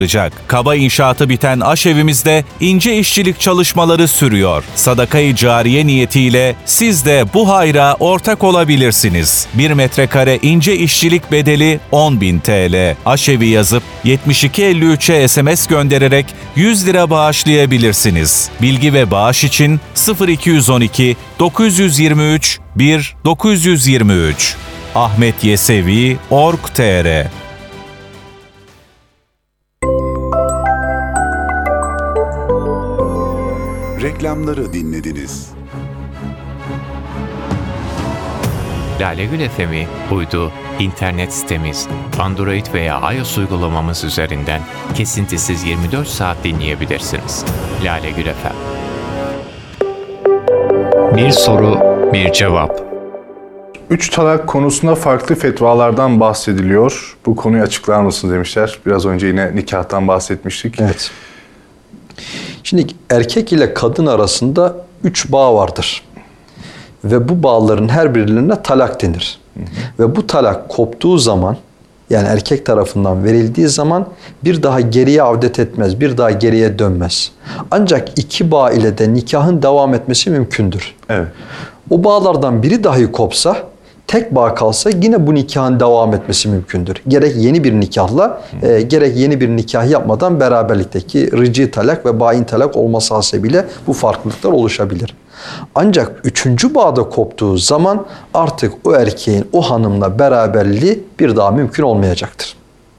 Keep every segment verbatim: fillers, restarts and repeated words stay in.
Kaba inşaatı biten aşevimizde ince işçilik çalışmaları sürüyor. Sadaka-i cariye niyetiyle siz de bu hayra ortak olabilirsiniz. bir metrekare ince işçilik bedeli on bin TL. Aşevi yazıp yetmiş iki elli üçe S M S göndererek yüz lira bağışlayabilirsiniz. Bilgi ve bağış için sıfır iki on iki dokuz yüz yirmi üç bir dokuz yüz yirmi üç ahmetyesevi nokta org nokta tr Reklamları dinlediniz. Lale Gül F M'i uydu, internet sitemiz, Android veya iOS uygulamamız üzerinden kesintisiz yirmi dört saat dinleyebilirsiniz. Lale Gül F M. Bir soru, bir cevap. Üç talak konusunda farklı fetvalardan bahsediliyor. Bu konuyu açıklar mısınız demişler. Biraz önce yine nikahtan bahsetmiştik. Evet. Şimdi erkek ile kadın arasında üç bağ vardır. Ve bu bağların her birine talak denir. Hı hı. Ve bu talak koptuğu zaman, yani erkek tarafından verildiği zaman bir daha geriye avdet etmez, bir daha geriye dönmez. Ancak iki bağ ile de nikahın devam etmesi mümkündür. Evet. O bağlardan biri dahi kopsa, tek bağ kalsa yine bu nikahın devam etmesi mümkündür. Gerek yeni bir nikahla, e, gerek yeni bir nikah yapmadan beraberlikteki rıcı talak ve bain talak olması hasebiyle bu farklılıklar oluşabilir. Ancak üçüncü bağda koptuğu zaman artık o erkeğin o hanımla beraberliği bir daha mümkün olmayacaktır.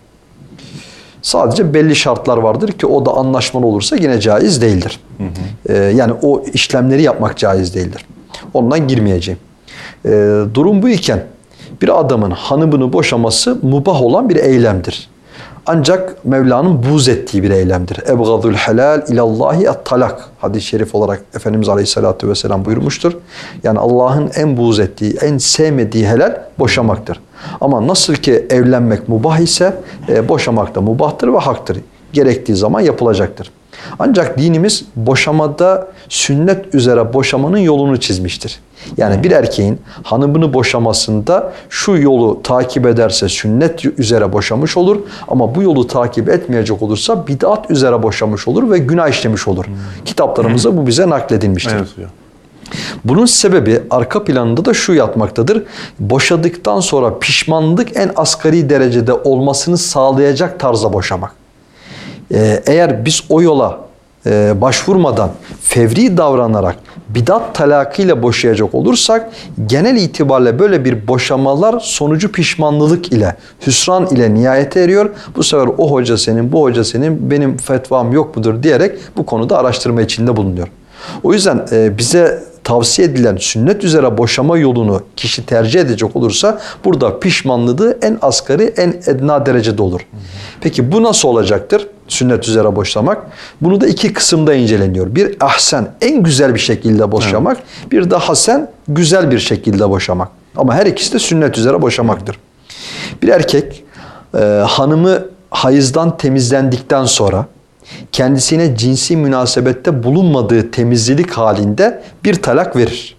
Sadece belli şartlar vardır ki o da anlaşmalı olursa yine caiz değildir. Hı hı. E, yani o işlemleri yapmak caiz değildir. Ondan girmeyeceğim. E, durum bu iken bir adamın hanımını boşaması mubah olan bir eylemdir. Ancak Mevla'nın buğz ettiği bir eylemdir. Ebgadul helal ilallahi et-talak. Hadis-i şerif olarak Efendimiz Aleyhisselatü Vesselam buyurmuştur. Yani Allah'ın en buğz ettiği, en sevmediği helal boşamaktır. Ama nasıl ki evlenmek mubah ise e, boşamak da mubahtır ve haktır. Gerektiği zaman yapılacaktır. Ancak dinimiz boşamada sünnet üzere boşamanın yolunu çizmiştir. Yani bir erkeğin hanımını boşamasında şu yolu takip ederse sünnet üzere boşamış olur. Ama bu yolu takip etmeyecek olursa bid'at üzere boşamış olur ve günah işlemiş olur. Hmm. Kitaplarımızda bu bize nakledilmiştir. Evet. Bunun sebebi arka planında da şu yatmaktadır. Boşadıktan sonra pişmanlık en asgari derecede olmasını sağlayacak tarzda boşamak. Ee, eğer biz o yola e, başvurmadan fevri davranarak bidat talakıyla boşayacak olursak genel itibariyle böyle bir boşamalar sonucu pişmanlılık ile, hüsran ile nihayete eriyor. Bu sefer o hoca senin, bu hoca senin, benim fetvam yok mudur diyerek bu konuda araştırma içinde bulunuyor. O yüzden e, bize tavsiye edilen sünnet üzere boşama yolunu kişi tercih edecek olursa burada pişmanlığı en asgari, en edna derecede olur. Peki bu nasıl olacaktır? Sünnet üzere boşamak. Bunu da iki kısımda inceleniyor. Bir ahsen, en güzel bir şekilde boşamak. Evet. Bir de hasen, güzel bir şekilde boşamak. Ama her ikisi de sünnet üzere boşamaktır. Bir erkek e, hanımı hayızdan temizlendikten sonra kendisine cinsi münasebette bulunmadığı temizlik halinde bir talak verir.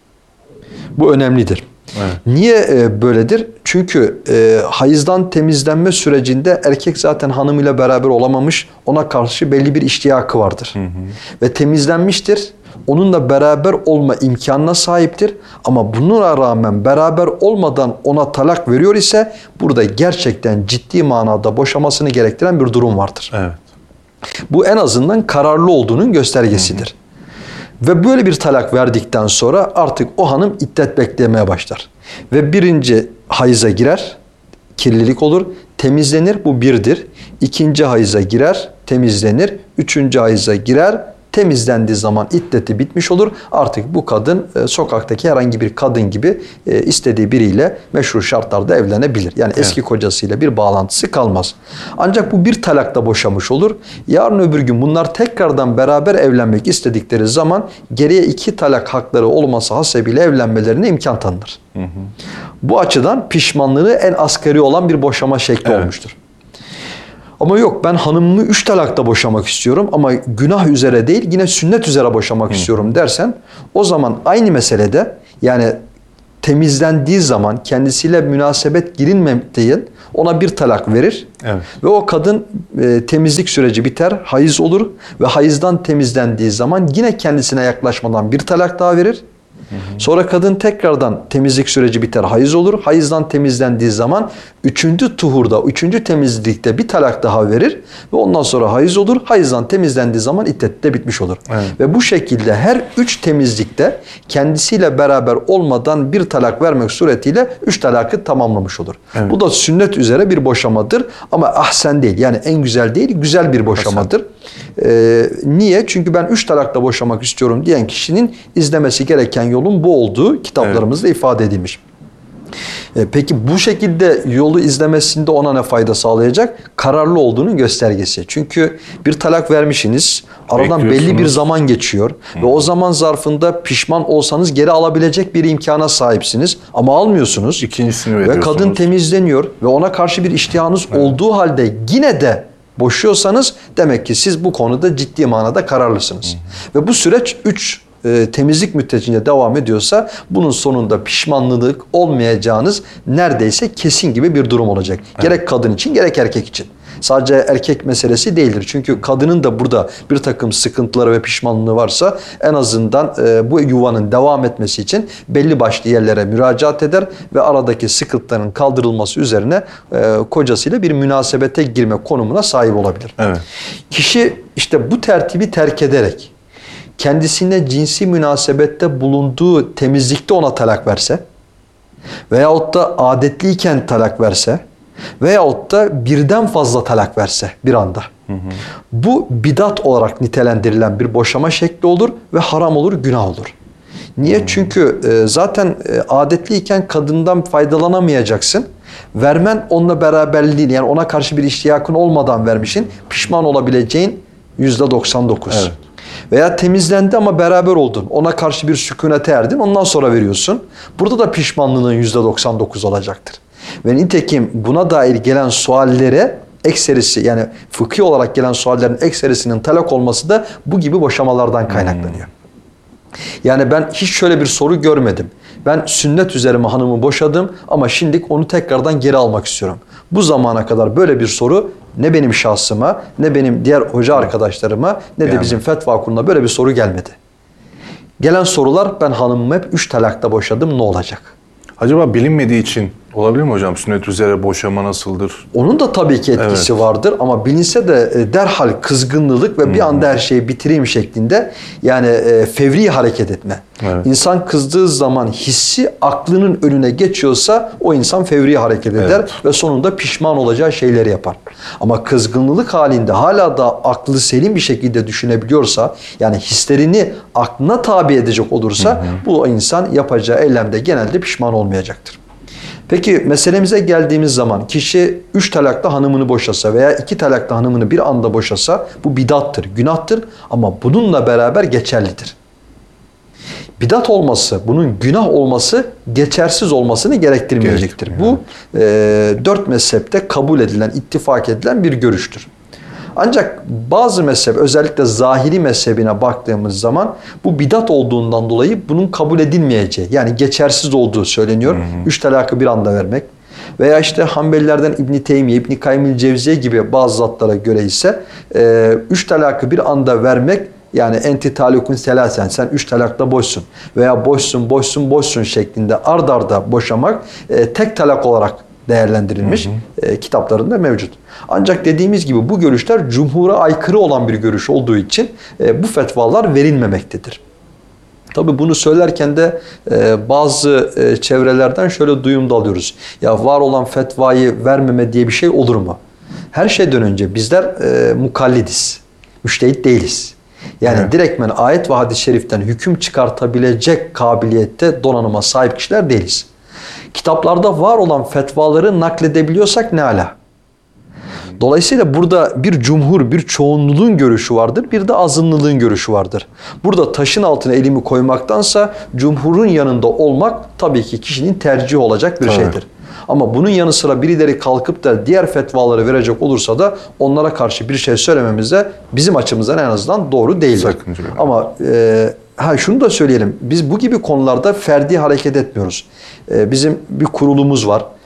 Bu önemlidir. Evet. Niye e, böyledir? Çünkü e, hayızdan temizlenme sürecinde erkek zaten hanımıyla beraber olamamış, ona karşı belli bir iştiyakı vardır. Hı hı. Ve temizlenmiştir. Onunla beraber olma imkanına sahiptir. Ama buna rağmen beraber olmadan ona talak veriyor ise burada gerçekten ciddi manada boşamasını gerektiren bir durum vardır. Evet. Bu en azından kararlı olduğunun göstergesidir. Hı hı. Ve böyle bir talak verdikten sonra artık o hanım iddet beklemeye başlar. Ve birinci hayıza girer, kirlilik olur, temizlenir, bu birdir. İkinci hayıza girer, temizlenir. Üçüncü hayıza girer, temizlendiği zaman iddeti bitmiş olur. Artık bu kadın e, sokaktaki herhangi bir kadın gibi e, istediği biriyle meşru şartlarda evlenebilir. Yani evet. Eski kocasıyla bir bağlantısı kalmaz. Ancak bu bir talakta boşamış olur. Yarın öbür gün bunlar tekrardan beraber evlenmek istedikleri zaman geriye iki talak hakları olması hasebiyle evlenmelerine imkan tanınır. Hı hı. Bu açıdan pişmanlığı en asgari olan bir boşama şekli evet. olmuştur. Ama yok, ben hanımımı üç talakta boşamak istiyorum ama günah üzere değil yine sünnet üzere boşamak Hı. istiyorum dersen o zaman aynı meselede yani temizlendiği zaman kendisiyle münasebet girilmem değil ona bir talak verir. Evet. Ve o kadın e, temizlik süreci biter, hayız olur ve hayızdan temizlendiği zaman yine kendisine yaklaşmadan bir talak daha verir. Sonra kadın tekrardan temizlik süreci biter, hayız olur. Hayızdan temizlendiği zaman üçüncü tuhurda, üçüncü temizlikte bir talak daha verir ve ondan sonra hayız olur. Hayızdan temizlendiği zaman iddet de bitmiş olur. Evet. Ve bu şekilde her üç temizlikte kendisiyle beraber olmadan bir talak vermek suretiyle üç talakı tamamlamış olur. Evet. Bu da sünnet üzere bir boşamadır ama ahsen değil, yani en güzel değil, güzel bir boşamadır. Ee, niye? Çünkü ben üç talakla boşamak istiyorum diyen kişinin izlemesi gereken yolun bu olduğu kitaplarımızda evet. ifade edilmiş. Ee, peki bu şekilde yolu izlemesinde ona ne fayda sağlayacak? Kararlı olduğunun göstergesi. Çünkü bir talak vermişsiniz, aradan belli bir zaman geçiyor Hı. ve o zaman zarfında pişman olsanız geri alabilecek bir imkana sahipsiniz ama almıyorsunuz. İkincisini ve veriyorsunuz. kadın temizleniyor ve ona karşı bir iştihanınız evet. olduğu halde yine de boşuyorsanız demek ki siz bu konuda ciddi manada kararlısınız. Hı. Ve bu süreç üç e, temizlik müddetince devam ediyorsa bunun sonunda pişmanlılık olmayacağınız neredeyse kesin gibi bir durum olacak. Evet. Gerek kadın için gerek erkek için. Sadece erkek meselesi değildir. Çünkü kadının da burada bir takım sıkıntıları ve pişmanlığı varsa en azından e, bu yuvanın devam etmesi için belli başlı yerlere müracaat eder ve aradaki sıkıntıların kaldırılması üzerine e, kocasıyla bir münasebete girme konumuna sahip olabilir. Evet. Kişi işte bu tertibi terk ederek kendisine cinsi münasebette bulunduğu temizlikte ona talak verse veyahut da adetliyken talak verse veyahut da birden fazla talak verse bir anda. Hı hı. Bu bidat olarak nitelendirilen bir boşama şekli olur ve haram olur, günah olur. Niye? Hı. Çünkü e, zaten e, adetliyken kadından faydalanamayacaksın. Vermen onunla beraberliğini, yani ona karşı bir iştiyakın olmadan vermişsin. Pişman olabileceğin yüzde doksan dokuz. Evet. Veya temizlendi ama beraber oldun. Ona karşı bir sükunete erdin. Ondan sonra veriyorsun. Burada da pişmanlığın yüzde doksan dokuz olacaktır. Ve nitekim buna dair gelen suallere ekserisi, yani fıkhi olarak gelen suallerin ekserisinin talak olması da bu gibi boşamalardan kaynaklanıyor. Hmm. Yani ben hiç şöyle bir soru görmedim. Ben sünnet üzerime hanımı boşadım ama şimdilik onu tekrardan geri almak istiyorum. Bu zamana kadar böyle bir soru ne benim şahsıma, ne benim diğer hoca arkadaşlarıma, ne de yani bizim fetva kuruluna böyle bir soru gelmedi. Gelen sorular, ben hanımımı hep üç talakta boşadım, ne olacak? Acaba bilinmediği için olabilir mi hocam? Sünnet üzere boşama nasıldır? Onun da tabii ki etkisi evet. vardır ama bilinse de derhal kızgınlılık ve hmm. bir anda her şeyi bitireyim şeklinde, yani fevri hareket etme. Evet. İnsan kızdığı zaman hissi aklının önüne geçiyorsa o insan fevri hareket eder evet. ve sonunda pişman olacağı şeyleri yapar. Ama kızgınlık halinde hala da aklı selim bir şekilde düşünebiliyorsa, yani hislerini aklına tabi edecek olursa hı hı. bu insan yapacağı eylemde genelde pişman olmayacaktır. Peki meselemize geldiğimiz zaman kişi üç talakta hanımını boşasa veya iki talakta hanımını bir anda boşasa bu bidattır, günahtır ama bununla beraber geçerlidir. Bidat olması, bunun günah olması geçersiz olmasını gerektirmeyecektir. Gerek, bu e, dört mezhepte kabul edilen, ittifak edilen bir görüştür. Ancak bazı mezhep, özellikle zahiri mezhebine baktığımız zaman bu bidat olduğundan dolayı bunun kabul edilmeyeceği, yani geçersiz olduğu söyleniyor. Hı hı. Üç talakı bir anda vermek. Veya işte Hanbelilerden İbn-i Teymiye, İbn-i Kayyim el-Cevziye gibi bazı zatlara göre ise e, üç talakı bir anda vermek, yani enti talukun selasen, sen üç talakta boşsun veya boşsun, boşsun, boşsun şeklinde ard arda boşamak e, tek talak olarak değerlendirilmiş hı hı. E, kitaplarında mevcut. Ancak dediğimiz gibi bu görüşler cumhura aykırı olan bir görüş olduğu için e, bu fetvalar verilmemektedir. Tabii bunu söylerken de e, bazı e, çevrelerden şöyle duyum da alıyoruz. Ya var olan fetvayı vermeme diye bir şey olur mu? Her şeyden önce bizler e, mukallidiz. Müştehit değiliz. Yani evet. direktmen ayet ve hadis-i şeriften hüküm çıkartabilecek kabiliyette, donanıma sahip kişiler değiliz. Kitaplarda var olan fetvaları nakledebiliyorsak ne ala. Dolayısıyla burada bir cumhur, bir çoğunluğun görüşü vardır, bir de azınlığın görüşü vardır. Burada taşın altına elimi koymaktansa cumhurun yanında olmak tabii ki kişinin tercihi olacak bir evet. şeydir. Ama bunun yanı sıra birileri kalkıp da diğer fetvaları verecek olursa da onlara karşı bir şey söylememiz de bizim açımızdan en azından doğru değildir. Sakınca. Ama e, ha şunu da söyleyelim. Biz bu gibi konularda ferdi hareket etmiyoruz. E, bizim bir kurulumuz var.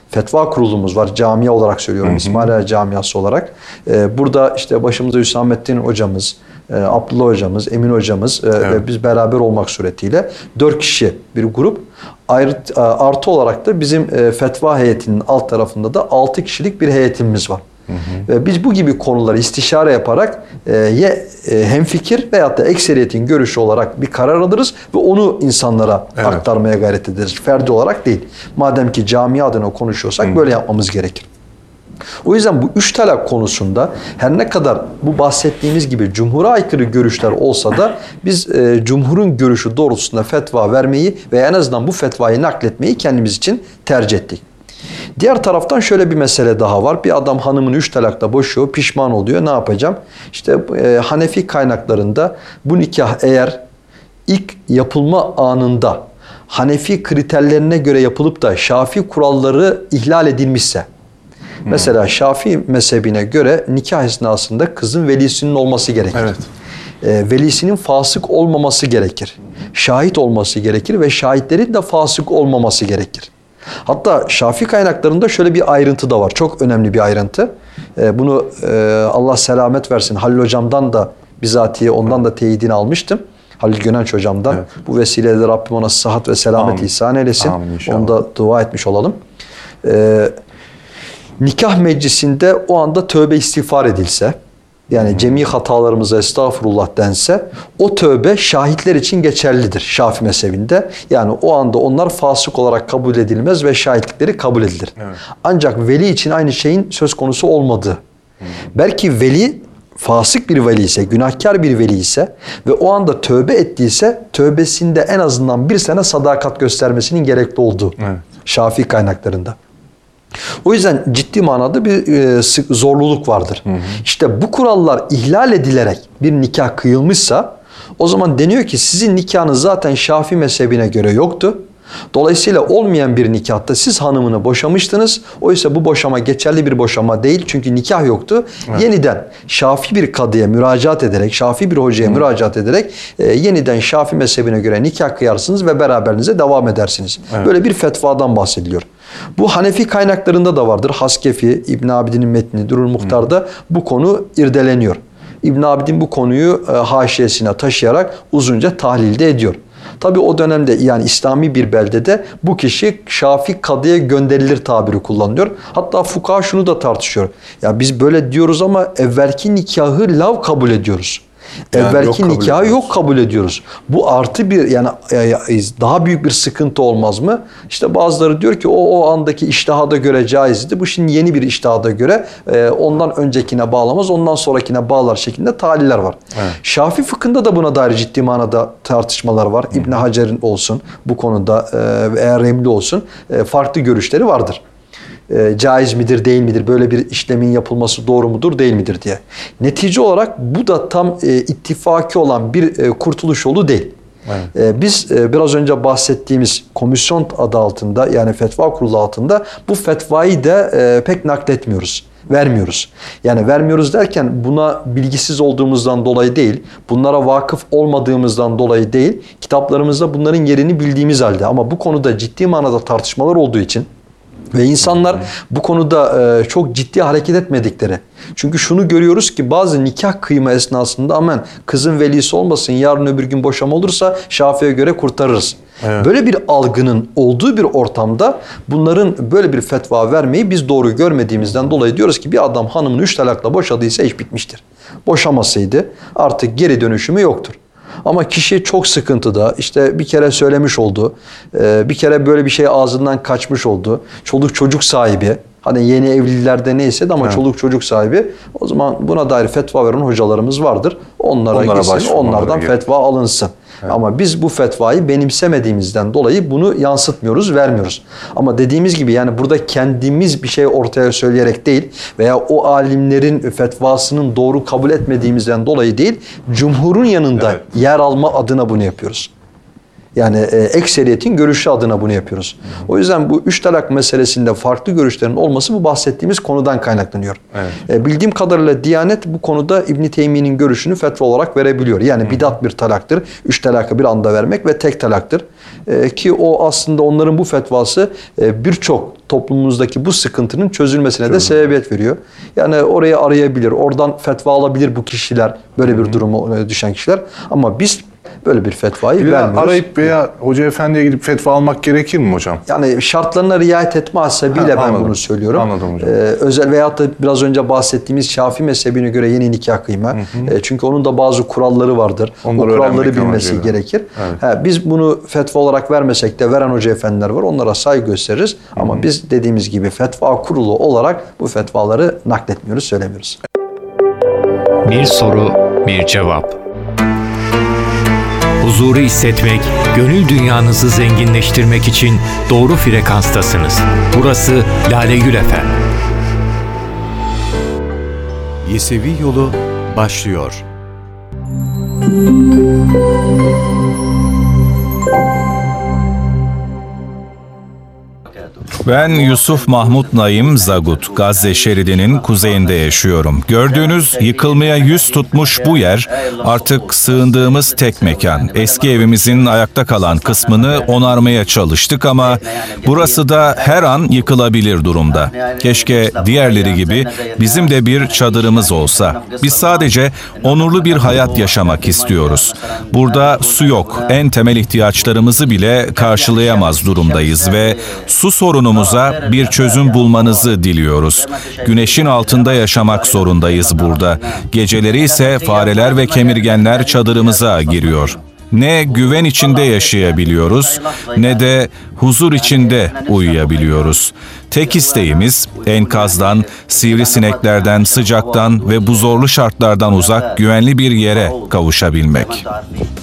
fetva kurulumuz var. Camia olarak söylüyorum. Hı hı. İsmaila Camiası olarak. Ee, burada işte başımızda Hüsamettin hocamız, e, Abdullah hocamız, Emin hocamız e, evet. ve biz beraber olmak suretiyle dört kişi bir grup. Ayrı, artı olarak da bizim e, fetva heyetinin alt tarafında da altı kişilik bir heyetimiz var. Hı hı. Biz bu gibi konuları istişare yaparak e, ya e, hemfikir veyahut da ekseriyetin görüşü olarak bir karar alırız ve onu insanlara evet. aktarmaya gayret ederiz. Ferdi olarak değil. Madem ki camia adına konuşuyorsak hı. böyle yapmamız gerekir. O yüzden bu üç talak konusunda her ne kadar bu bahsettiğimiz gibi cumhura aykırı görüşler olsa da biz e, cumhurun görüşü doğrultusunda fetva vermeyi ve en azından bu fetvayı nakletmeyi kendimiz için tercih ettik. Diğer taraftan şöyle bir mesele daha var. Bir adam hanımını üç talakta boşuyor, pişman oluyor. Ne yapacağım? İşte e, Hanefi kaynaklarında bu nikah eğer ilk yapılma anında Hanefi kriterlerine göre yapılıp da Şafii kuralları ihlal edilmişse, hmm. mesela Şafii mezhebine göre nikah esnasında kızın velisinin olması gerekir. Evet. E, velisinin fasık olmaması gerekir. Şahit olması gerekir ve şahitlerin de fasık olmaması gerekir. Hatta Şafii kaynaklarında şöyle bir ayrıntı da var. Çok önemli bir ayrıntı. E, bunu e, Allah selamet versin. Halil hocamdan da bizatihi ondan da teyidini almıştım. Halil Gönenç hocamdan. Evet. Bu vesileyle Rabbim ona sıhhat ve selamet Amin. ihsan eylesin. Onu da dua etmiş olalım. E, nikah meclisinde o anda tövbe istiğfar edilse, yani hmm. cemi hatalarımıza estağfurullah dense, o tövbe şahitler için geçerlidir Şafii mezhebinde. Yani o anda onlar fasık olarak kabul edilmez ve şahitlikleri kabul edilir. Evet. Ancak veli için aynı şeyin söz konusu olmadığı. Hmm. Belki veli fasık bir veli ise, günahkar bir veli ise ve o anda tövbe ettiyse tövbesinde en azından bir sene sadakat göstermesinin gerekli olduğu evet. Şafii kaynaklarında. O yüzden ciddi manada bir e, sık, zorluluk vardır. Hı hı. İşte bu kurallar ihlal edilerek bir nikah kıyılmışsa o zaman deniyor ki sizin nikahınız zaten Şafii mezhebine göre yoktu. Dolayısıyla olmayan bir nikahta siz hanımını boşamıştınız. Oysa bu boşama geçerli bir boşama değil. Çünkü nikah yoktu. Evet. Yeniden Şafii bir kadıya müracaat ederek, Şafii bir hocaya Hı. müracaat ederek e, yeniden Şafii mezhebine göre nikah kıyarsınız ve beraberinize devam edersiniz. Evet. Böyle bir fetvadan bahsediliyor. Bu Hanefi kaynaklarında da vardır. Haskefi, İbn Abidin'in metni, Durul Muhtar'da Hı. bu konu irdeleniyor. İbn Abidin bu konuyu e, haşiyesine taşıyarak uzunca tahlilde ediyor. Tabi o dönemde yani İslami bir beldede bu kişi Şafii kadıya gönderilir tabiri kullanılıyor. Hatta fukaha şunu da tartışıyor. Ya biz böyle diyoruz ama evvelki nikahı lav kabul ediyoruz. Yani evvelki yok nikahı yok kabul ediyoruz. Bu artı bir yani daha büyük bir sıkıntı olmaz mı? İşte bazıları diyor ki o o andaki içtihada göre caizdi. Bu şimdi yeni bir içtihada göre ondan öncekine bağlamaz, ondan sonrakine bağlar şeklinde taliller var. Evet. Şafii fıkhında da buna dair ciddi manada tartışmalar var. Hı. İbn Hacer'in olsun bu konuda eğer Remli olsun farklı görüşleri vardır. E, caiz midir değil midir, böyle bir işlemin yapılması doğru mudur değil midir diye. Netice olarak bu da tam e, ittifaki olan bir e, kurtuluş yolu değil. Evet. E, biz e, biraz önce bahsettiğimiz komisyon adı altında yani fetva kurulu altında bu fetvayı da e, pek nakletmiyoruz. Vermiyoruz. Yani vermiyoruz derken buna bilgisiz olduğumuzdan dolayı değil, bunlara vakıf olmadığımızdan dolayı değil, kitaplarımızda bunların yerini bildiğimiz halde ama bu konuda ciddi manada tartışmalar olduğu için ve insanlar bu konuda e, çok ciddi hareket etmedikleri. Çünkü şunu görüyoruz ki bazı nikah kıyma esnasında aman kızın velisi olmasın yarın öbür gün boşama olursa Şafii'ye göre kurtarırız. Evet. Böyle bir algının olduğu bir ortamda bunların böyle bir fetva vermeyi biz doğru görmediğimizden dolayı diyoruz ki bir adam hanımını üç talakla boşadıysa iş bitmiştir. Boşamasaydı artık geri dönüşümü yoktur. Ama kişi çok sıkıntıda, işte bir kere söylemiş oldu, bir kere böyle bir şey ağzından kaçmış oldu, çoluk çocuk sahibi, hani yeni evlilerde neyse de ama evet. çoluk çocuk sahibi, o zaman buna dair fetva veren hocalarımız vardır. Onlara, Onlara gitsin, onlardan fetva alınsın. Evet. Ama biz bu fetvayı benimsemediğimizden dolayı bunu yansıtmıyoruz, vermiyoruz. Ama dediğimiz gibi yani burada kendimiz bir şey ortaya söyleyerek değil veya o alimlerin fetvasının doğru kabul etmediğimizden dolayı değil, cumhurun yanında evet. yer alma adına bunu yapıyoruz. Yani e, ekseriyetin görüşü adına bunu yapıyoruz. O yüzden bu üç talak meselesinde farklı görüşlerin olması bu bahsettiğimiz konudan kaynaklanıyor. Evet. E, bildiğim kadarıyla Diyanet bu konuda İbn Teymiye'nin görüşünü fetva olarak verebiliyor. Yani bidat bir talaktır. Üç talakı bir anda vermek ve tek talaktır. E, ki o aslında onların bu fetvası e, birçok toplumumuzdaki bu sıkıntının çözülmesine de sebebiyet veriyor. Yani orayı arayabilir, oradan fetva alabilir bu kişiler, böyle bir duruma düşen kişiler. Ama biz böyle bir fetvayı Bir de vermiyoruz. arayıp veya hoca efendiye gidip fetva almak gerekir mi hocam? Yani şartlarına riayet etme hasebiyle Ha, ben anladım. bunu söylüyorum. Anladım hocam. Ee, özel veyahut da biraz önce bahsettiğimiz Şafii mezhebine göre yeni nikah kıyma. Ee, çünkü onun da bazı kuralları vardır. Onları o kuralları öğrenmek bilmesi amacıyla. gerekir. Evet. Ha, biz bunu fetva olarak vermesek de veren hoca efendiler var. Onlara saygı gösteririz. Ama biz dediğimiz gibi fetva kurulu olarak bu fetvaları nakletmiyoruz, söylemiyoruz. Bir soru, bir cevap. Huzuru hissetmek, gönül dünyanızı zenginleştirmek için doğru frekanstasınız. Burası Lale Gül F M. Yesevi Yolu başlıyor. Ben Yusuf Mahmut Naim Zagut, Gazze şeridinin kuzeyinde yaşıyorum. Gördüğünüz yıkılmaya yüz tutmuş bu yer artık sığındığımız tek mekan. Eski evimizin ayakta kalan kısmını onarmaya çalıştık ama burası da her an yıkılabilir durumda. Keşke diğerleri gibi bizim de bir çadırımız olsa. Biz sadece onurlu bir hayat yaşamak istiyoruz. Burada su yok. En temel ihtiyaçlarımızı bile karşılayamaz durumdayız ve su sorunumuza bir çözüm bulmanızı diliyoruz. Güneşin altında yaşamak zorundayız burada. Geceleri ise fareler ve kemirgenler çadırımıza giriyor. Ne güven içinde yaşayabiliyoruz, ne de huzur içinde uyuyabiliyoruz. Tek isteğimiz enkazdan, sivrisineklerden, sıcaktan ve bu zorlu şartlardan uzak güvenli bir yere kavuşabilmek.